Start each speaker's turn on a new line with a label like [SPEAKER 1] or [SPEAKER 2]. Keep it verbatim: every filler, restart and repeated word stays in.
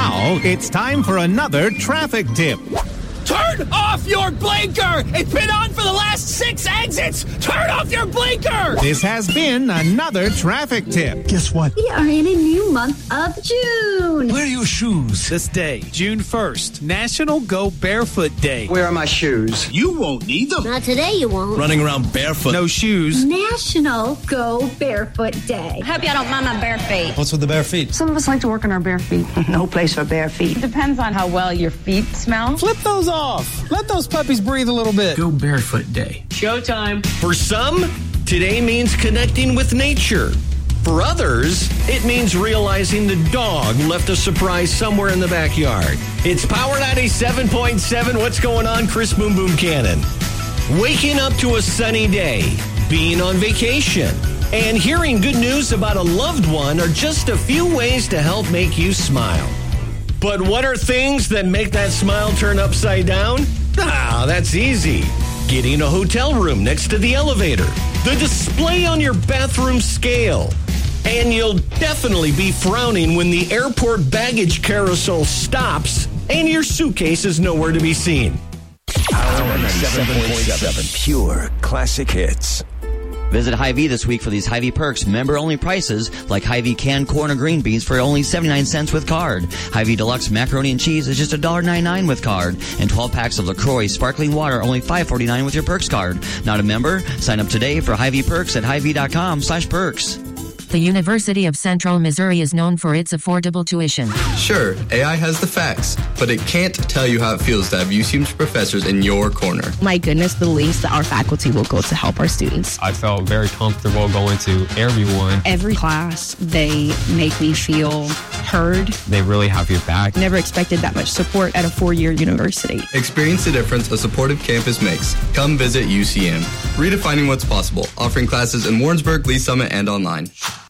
[SPEAKER 1] Now, it's time for another traffic tip.
[SPEAKER 2] Turn off your blinker! It's been on for the last six exits! Turn off your blinker!
[SPEAKER 1] This has been another traffic tip.
[SPEAKER 3] Guess what?
[SPEAKER 4] We are in a new month of June.
[SPEAKER 3] Where are your shoes?
[SPEAKER 5] This day, June first, National Go Barefoot Day.
[SPEAKER 6] Where are my shoes?
[SPEAKER 3] You won't need them.
[SPEAKER 4] Not today, you won't.
[SPEAKER 3] Running around barefoot.
[SPEAKER 5] No shoes.
[SPEAKER 4] National Go Barefoot Day.
[SPEAKER 7] I hope y'all don't mind my bare feet.
[SPEAKER 3] What's with the bare feet?
[SPEAKER 8] Some of us like to work on our bare feet.
[SPEAKER 9] No place for bare feet.
[SPEAKER 10] Depends on how well your feet smell.
[SPEAKER 5] Flip those off. Let those puppies breathe a little bit.
[SPEAKER 3] Go Barefoot Day.
[SPEAKER 2] Showtime.
[SPEAKER 11] For some, today means connecting with nature. For others, it means realizing the dog left a surprise somewhere in the backyard. It's Power ninety-seven point seven. What's going on? Chris Boom Boom Cannon. Waking up to a sunny day, being on vacation, and hearing good news about a loved one are just a few ways to help make you smile. But what are things that make that smile turn upside down? Ah, that's easy. Getting a hotel room next to the elevator, the display on your bathroom scale, and you'll definitely be frowning when the airport baggage carousel stops and your suitcase is nowhere to be seen.
[SPEAKER 12] Power ninety-seven point seven, pure classic hits.
[SPEAKER 13] Visit Hy-Vee this week for these Hy-Vee perks, member-only prices like Hy-Vee canned corn or green beans for only seventy-nine cents with card. Hy-Vee Deluxe macaroni and cheese is just one dollar ninety-nine with card. And twelve packs of LaCroix sparkling water only five forty-nine with your perks card. Not a member? Sign up today for Hy-Vee perks at Hy-Vee.com slash perks.
[SPEAKER 14] The University of Central Missouri is known for its affordable tuition.
[SPEAKER 15] Sure, A I has the facts, but it can't tell you how it feels to have U C M's professors in your corner.
[SPEAKER 16] My goodness, the lengths that our faculty will go to help our students.
[SPEAKER 17] I felt very comfortable going to everyone.
[SPEAKER 16] Every class, they make me feel heard.
[SPEAKER 17] They really have your back.
[SPEAKER 16] Never expected that much support at a four-year university.
[SPEAKER 15] Experience the difference a supportive campus makes. Come visit U C M. Redefining what's possible, offering classes in Warrensburg, Lee Summit, and online.